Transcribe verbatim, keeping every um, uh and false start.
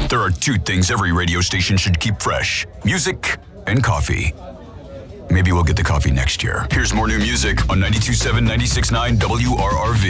There are two things every radio station should keep fresh: music and coffee. Maybe we'll get the coffee next year. Here's more new music on ninety-two point seven, ninety-six point nine W R R V.